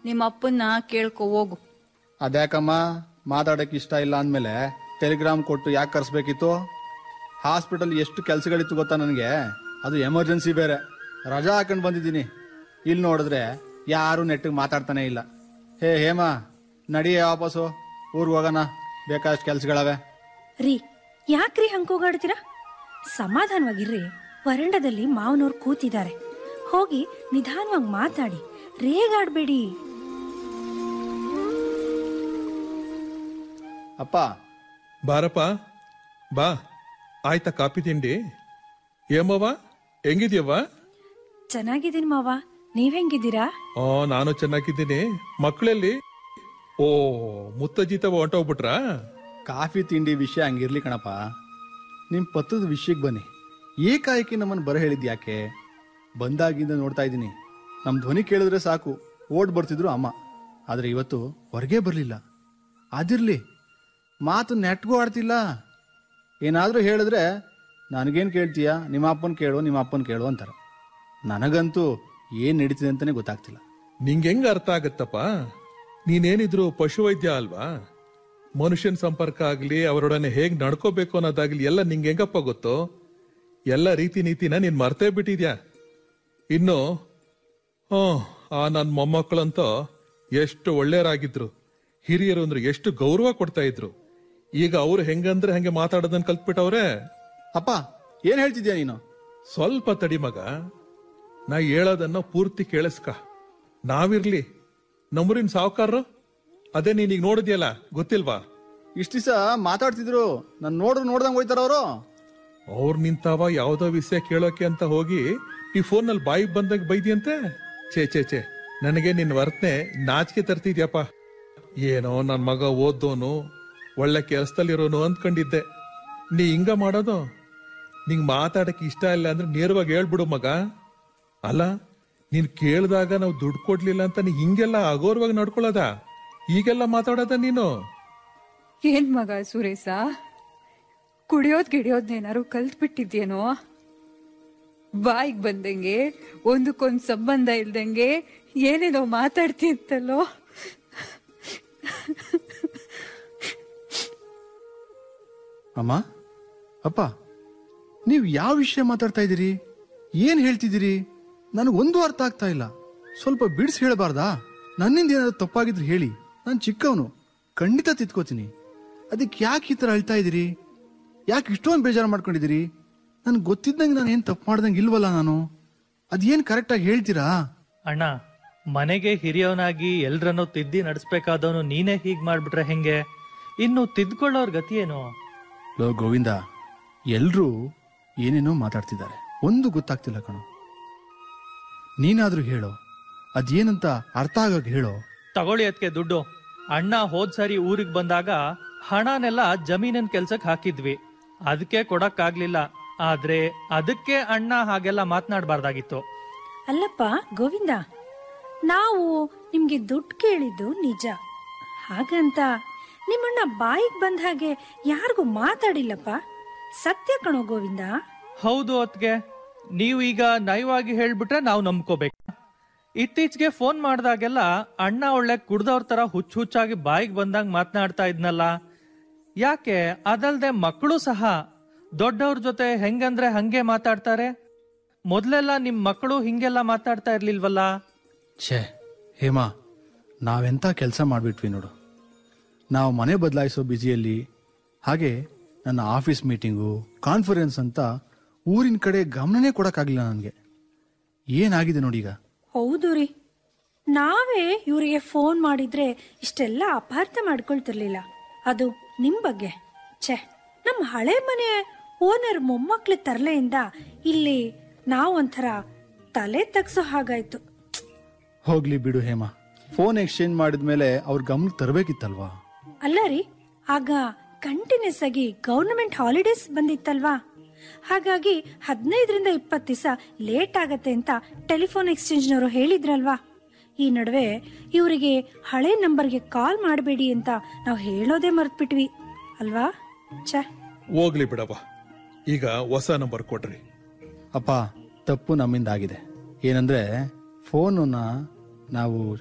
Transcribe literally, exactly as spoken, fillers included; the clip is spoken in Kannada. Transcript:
ನಿಮ್ಮ ಅಪ್ಪನ್ನ ಕೇಳ್ಕೊ ಹೋಗು. ಅದ್ಯಾಕಮ್ಮ ಮಾತಾಡಕ್ ಇಷ್ಟ ಇಲ್ಲ ಅಂದ್ಮೇಲೆ ಟೆಲಿಗ್ರಾಮ್ ಕೊಟ್ಟು ಯಾಕೆ ಕರ್ಸ್ಬೇಕಿತ್ತು? ಹಾಸ್ಪಿಟಲ್ ಎಷ್ಟು ಕೆಲ್ಸಗಳಿತ್ತು ಗೊತ್ತಾ ನನಗೆ. ಅದು ಎಮರ್ಜೆನ್ಸಿ ಬೇರೆ. ರಜಾ ಹಾಕೊಂಡ್ ಬಂದಿದ್ದೀನಿ. ಇಲ್ಲಿ ನೋಡಿದ್ರೆ ಯಾರು ನೆಟ್ಟಿಗೆ ಮಾತಾಡ್ತಾನೆ ಇಲ್ಲ. ಹೇ ಹೇಮಾ, ನಡಿಯೇ ವಾಪಸ್ಸು ಊರ್ಗ್ ಹೋಗೋಣ, ಬೇಕಾದಷ್ಟು ಕೆಲ್ಸಗಳವೆ. ರೀ ಯಾಕ್ರಿ ಹಂಕೋಗಾಡ್ತೀರಾ? ಸಮಾಧಾನವಾಗಿರ್ರಿ. ವರಂಡದಲ್ಲಿ ಮಾವನವ್ರು ಕೂತಿದ್ದಾರೆ. ಹೋಗಿ ನಿಧಾನವಾಗಿ ಮಾತಾಡಿ, ರೇಗಾಡ್ಬೇಡಿ. ಅಪ್ಪ ಬಾರಪ್ಪ ಬಾ. ಆಯ್ತಾ ಕಾಪಿ ತಿಂಡಿ? ಏಮವ್ವ ಹೆಂಗಿದ್ಯವ್ವ? ಚೆನ್ನಾಗಿದ್ದೀನಿ ಮಾವ, ನೀವ್ ಹೆಂಗಿದ್ದೀರಾ? ಓ ನಾನು ಚೆನ್ನಾಗಿದ್ದೀನಿ. ಮಕ್ಕಳಲ್ಲಿ? ಓ ಮುತ್ತಜ್ಜಿತವ ಹೊಂಟೋಗ್ಬಿಟ್ರ? ಕಾಫಿ ತಿಂಡಿ ವಿಷಯ ಹಂಗಿರ್ಲಿ ಕಣಪ್ಪ. ನಿಮ್ ಪತ್ರದ ವಿಷಯಕ್ಕೆ ಬನ್ನಿ. ಏಕಾಏಕಿ ನಮ್ಮನ್ನು ಬರ ಹೇಳಿದ್ಯಾಕೆ? ಬಂದಾಗಿಂದ ನೋಡ್ತಾ ಇದ್ದೀನಿ, ನಮ್ ಧ್ವನಿ ಕೇಳಿದ್ರೆ ಸಾಕು ಓಡ್ ಬರ್ತಿದ್ರು ಅಮ್ಮ. ಆದ್ರೆ ಇವತ್ತು ಹೊರಗೆ ಬರ್ಲಿಲ್ಲ. ಅದಿರ್ಲಿ, ಮಾತು ನೆಟ್ಗೂ ಆಡ್ತಿಲ್ಲ. ಏನಾದ್ರೂ ಹೇಳಿದ್ರೆ ನನಗೇನು ಕೇಳ್ತೀಯ, ನಿಮ್ಮ ಅಪ್ಪನ ಕೇಳು ನಿಮ್ಮ ಅಪ್ಪನ ಕೇಳು ಅಂತಾರೆ. ನನಗಂತೂ ಏನ್ ನಡೀತಿದೆ ಅಂತಾನೆ ಗೊತ್ತಾಗ್ತಿಲ್ಲ. ನಿಂಗೆ ಹೆಂಗ ಅರ್ಥ ಆಗತ್ತಪ್ಪ? ನೀನೇನಿದ್ರು ಪಶುವೈದ್ಯ ಅಲ್ವಾ? ಮನುಷ್ಯನ ಸಂಪರ್ಕ ಆಗ್ಲಿ, ಅವರೊಡನೆ ಹೇಗ್ ನಡ್ಕೋಬೇಕು ಅನ್ನೋದಾಗ್ಲಿ ಎಲ್ಲ ನಿಂಗೆ ಹೆಂಗಪ್ಪ ಗೊತ್ತೋ? ಎಲ್ಲ ರೀತಿ ನೀತಿನ ನೀನ್ ಮರ್ತೇ ಬಿಟ್ಟಿದ್ಯಾ. ಇನ್ನು ಹ್ಮ್ ಆ ನನ್ ಮೊಮ್ಮಕ್ಕಳಂತ ಎಷ್ಟು ಒಳ್ಳೆಯರಾಗಿದ್ರು. ಹಿರಿಯರು ಅಂದ್ರೆ ಎಷ್ಟು ಗೌರವ ಕೊಡ್ತಾ ಇದ್ರು. ಈಗ ಅವ್ರು ಹೆಂಗಂದ್ರೆ ಹಂಗೆ ಮಾತಾಡೋದನ್ನ ಕಲ್ತ್ಬಿಟ್ಟವ್ರೆ. ಅಪ್ಪ ಏನ್ ಹೇಳ್ತಿದ್ಯಾ ನೀನು? ಸ್ವಲ್ಪ ತಡಿ ಮಗ, ನಾ ಹೇಳೋದನ್ನ ಪೂರ್ತಿ ಕೇಳಿಸ್ಕ. ನಾವಿರ್ಲಿ, ನಮ್ಮೂರಿನ ಸಾವುಕಾರರು ಅದೇ ನೀನೀಗ ನೋಡಿದ್ಯಲ್ಲ, ಗೊತ್ತಿಲ್ವಾ? ಇಷ್ಟ ದಿವಸ ಮಾತಾಡ್ತಿದ್ರು, ನಾನು ನೋಡ್ರು ನೋಡ್ದಂಗ್ ಹೋಯ್ತಾರ ಅವರು. ಅವ್ರು ನಿಂತಾವ ಯಾವ್ದೋ ವಿಷಯ ಕೇಳೋಕೆ ಅಂತ ಹೋಗಿ ಈ ಫೋನ್ ನಲ್ಲಿ ಬಾಯಿಗೆ ಬಂದಾಗ ಬೈದಿಯಂತೆ. ಚೇ ಚೇ ಚೇ ನನಗೆ ನಿನ್ ವರ್ತನೆ ನಾಚಿಕೆ ತರ್ತಿದ್ಯಪ್ಪ. ಏನೋ ನನ್ ಮಗ ಓದ್ದೋನು, ಒಳ್ಳೆ ಕೆಲಸದಲ್ಲಿರೋನು ಅಂದ್ಕೊಂಡಿದ್ದೆ. ನೀ ಹಿಂಗ ಮಾಡೋದು? ನಿಂಗ್ ಮಾತಾಡಕ್ ಇಷ್ಟ ಇಲ್ಲ ಅಂದ್ರೆ ನೇರವಾಗಿ ಹೇಳ್ಬಿಡು ಮಗ. ಅಲ್ಲ, ನೀನ್ ಕೇಳಿದಾಗ ನಾವು ದುಡ್ಡು ಕೊಡ್ಲಿಲ್ಲ ಅಂತ ನೀ ಹಿಂಗೆಲ್ಲ ಅಗೌರವಾಗಿ ನಡ್ಕೊಳ್ಳೋದ? ಈಗೆಲ್ಲ ಮಾತಾಡೋದ ನೀನು? ಏನ್ ಮಗ ಸುರೇಶ, ಕುಡಿಯೋದ್ ಗಿಡಿಯೋದ್ನೇನಾರು ಕಲ್ತ್ ಬಿಟ್ಟಿದ್ಯೇನೋ? ಬಾಯಿಗೆ ಬಂದಂಗೆ, ಒಂದಕ್ಕೊಂದ್ ಸಂಬಂಧ ಇಲ್ದಂಗೆ ಏನೇನೋ ಮಾತಾಡ್ತಿತ್ತಲ್ಲೋ. ಅಮ್ಮ, ಅಪ್ಪ, ನೀವು ಯಾವ ವಿಷಯ ಮಾತಾಡ್ತಾ ಇದ್ದೀರಿ? ಏನ್ ಹೇಳ್ತಿದ್ದೀರಿ? ನನಗೊಂದು ಅರ್ಥ ಆಗ್ತಾ ಇಲ್ಲ. ಸ್ವಲ್ಪ ಬಿಡಿಸಿ ಹೇಳಬಾರ್ದಾ? ನನ್ನಿಂದ ಏನಾದ್ರು ತಪ್ಪಾಗಿದ್ರೆ ಹೇಳಿ, ನಾನು ಚಿಕ್ಕವನು, ಖಂಡಿತ ತಿದ್ಕೋತೀನಿ. ಅದಕ್ಕೆ ಯಾಕೆ ಈ ತರ ಹೇಳ್ತಾ ಇದ್ದೀರಿ? ಯಾಕೆ ಇಷ್ಟೊಂದು ಬೇಜಾರು ಮಾಡ್ಕೊಂಡಿದ್ದೀರಿ? ನನ್ಗೆ ಗೊತ್ತಿದ್ದಂಗೆ ನಾನು ಏನ್ ತಪ್ಪು ಮಾಡ್ದಂಗೆ ಇಲ್ವಲ್ಲ ನಾನು? ಅದೇನ್ ಕರೆಕ್ಟ್ ಆಗಿ ಹೇಳ್ತೀರಾ? ಅಣ್ಣ, ಮನೆಗೆ ಹಿರಿಯವನಾಗಿ ಎಲ್ರನ್ನೂ ತಿದ್ದಿ ನಡೆಸ್ಬೇಕಾದವನು ನೀನೇ ಹೀಗ್ ಮಾಡ್ಬಿಟ್ರೆ ಹೆಂಗೆ? ಇನ್ನು ತಿದ್ಕೊಳ್ಳೋರ್ ಗತಿ ಏನು? ಲೋ ಗೋವಿಂದ, ಎಲ್ರೂ ಏನೇನೋ ಮಾತಾಡ್ತಿದ್ದಾರೆ, ಒಂದು ಗೊತ್ತಾಗ್ತಿಲ್ಲ ಕಣೋ. ನೀನಾದ್ರೂ ಹೇಳೋ, ಅದೇನಂತ ಅರ್ಥ ಆಗಾಗ ಹೇಳೋ. ತಗೊಳ್ಳಿ ಅದಕ್ಕೆ ದುಡ್ಡು. ಅಣ್ಣ ಹೋದ್ ಸಾರಿ ಊರಿಗೆ ಬಂದಾಗ ಹಣನೆಲ್ಲ ಜಮೀನಿನ ಕೆಲ್ಸಕ್ಕೆ ಹಾಕಿದ್ವಿ, ಅದಕ್ಕೆ ಕೊಡಕ್ಕಾಗ್ಲಿಲ್ಲ. ಆದ್ರೆ ಅದಕ್ಕೆ ಅಣ್ಣ ಹಾಗೆಲ್ಲ ಮಾತನಾಡಬಾರ್ದಾಗಿತ್ತು. ಅಲ್ಲಪ್ಪ ಗೋವಿಂದ, ನಾವು ನಿಮ್ಗೆ ದುಡ್ಡು ಕೇಳಿದ್ದು ನಿಜ. ಹಾಗಂತ ನಿಮ್ಮಣ್ಣ ಬಾಯಿಗೆ ಬಂದ ಹಾಗೆ ಯಾರಿಗೂ ಮಾತಾಡಿಲ್ಲಪ್ಪ. ಸತ್ಯ ಕಣೋ ಗೋವಿಂದ. ಹೌದು ಅತ್ಗೆ, ನೀವು ಈಗ ನಯವಾಗಿ ಹೇಳ್ಬಿಟ್ರೆ ನಾವು ನಂಬ್ಕೋಬೇಕು. ಇತ್ತೀಚೆಗೆ ಫೋನ್ ಮಾಡ್ದಾಗೆಲ್ಲ ಅಣ್ಣ ಒಳ್ಳೆ ಕುಡ್ದವ್ರ ತರ ಹುಚ್ಚು ಹುಚ್ಚಾಗಿ ಬಾಯಿಗೆ ಬಂದಂಗ್ ಮಾತನಾಡ್ತಾ ಇದ್ನಲ್ಲ, ಯಾಕೆ? ಅದಲ್ದೆ ಮಕ್ಕಳು ಸಹ ದೊಡ್ಡವ್ರ ಜೊತೆ ಹೆಂಗಂದ್ರೆ ಹಂಗೆ ಮಾತಾಡ್ತಾರೆ. ಮೊದ್ಲೆಲ್ಲ ನಿಮ್ ಮಕ್ಕಳು ಹಿಂಗೆಲ್ಲ ಮಾತಾಡ್ತಾ ಇರ್ಲಿಲ್ವಲ್ಲ? ಛೇ ಹೇಮಾ, ನಾವೆಂತ ಕೆಲಸ ಮಾಡ್ಬಿಟ್ವಿ ನೋಡು. ನಾವು ಮನೆ ಬದಲಾಯಿಸೋ ಬ್ಯುಸಿಯಲ್ಲಿ, ಹಾಗೆ ನನ್ನ ಆಫೀಸ್ ಮೀಟಿಂಗು, ಕಾನ್ಫರೆನ್ಸ್ ಅಂತ ಊರಿನ ಕಡೆ ಗಮನನೇ ಕೊಡಕ್ಕಾಗ್ಲಿಲ್ಲ ನನಗೆ. ಏನಾಗಿದೆ ನೋಡೀಗ. ಹೌದು ರೀ, ನಾವೇ ಇವರಿಗೆ ಫೋನ್ ಮಾಡಿದ್ರೆ ಇಷ್ಟೆಲ್ಲ ಅಪಾರ್ಥ ಮಾಡ್ಕೊಳ್ತಿರ್ಲಿಲ್ಲ. ಅದು ನಿಮ್ ಬಗ್ಗೆ. ಛೇ, ನಮ್ಮ ಹಳೆ ಮನೆ ಓನರ್ ಮೊಮ್ಮಕ್ಳ ತರಲೆಯಿಂದ ಇಲ್ಲಿ ನಾವೊಂಥರ ತಲೆ ತಗ್ಸೋ ಹಾಗಾಯ್ತು. ಹೋಗ್ಲಿ ಬಿಡು ಹೇಮಾ, ಫೋನ್ ಎಕ್ಸ್ಚೇಂಜ್ ಮಾಡಿದ್ಮೇಲೆ ಅವ್ರ ಗಮನಕ್ಕೆ ತರಬೇಕಿತ್ತಲ್ವಾ? ಅಲ್ಲ ರೀ, ಆಗ ಕಂಟಿನ್ಯೂಸ್ ಆಗಿ ಗವರ್ನಮೆಂಟ್ ಹಾಲಿಡೇಸ್ ಬಂದಿತ್ತಲ್ವಾ? ಹಾಗಾಗಿ ಹದಿನೈದರಿಂದ ಇಪ್ಪತ್ತು ದಿವಸ ಲೇಟ್ ಆಗತ್ತೆ ಅಂತ ಟೆಲಿಫೋನ್ ಎಕ್ಸ್ಚೇಂಜ್ನವರು ಹೇಳಿದ್ರಲ್ವಾ? ಈ ನಡುವೆ ಇವರಿಗೆ ಹಳೆ ನಂಬರ್ಗೆ ಕಾಲ್ ಮಾಡಬೇಡಿ ಅಂತ ನಾವು ಹೇಳೋದೇ ಮರ್ತ್ಬಿಟ್ವಿ ಅಲ್ವಾ? ಛೇ, ಹೋಗ್ಲಿ ಬಿಡವ, ಈಗ ಹೊಸ ನಂಬರ್ ಕೊಡ್ರಿ. ಅಪ್ಪ, ತಪ್ಪು ನಮ್ಮಿಂದ ಆಗಿದೆ. ಏನಂದ್ರೆ ಫೋನನ್ನ ನಾವು